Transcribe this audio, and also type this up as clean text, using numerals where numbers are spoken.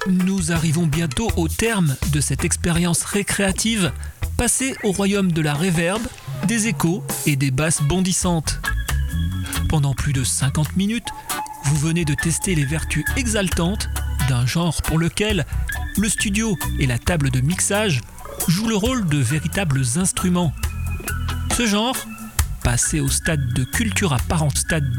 Nous arrivons bientôt au terme de cette expérience récréative, passée au royaume de la reverb, des échos et des basses bondissantes. Pendant plus de 50 minutes, vous venez de tester les vertus exaltantes d'un genre pour lequel le studio et la table de mixage jouent le rôle de véritables instruments. Ce genre, passé au stade de culture apparente, stade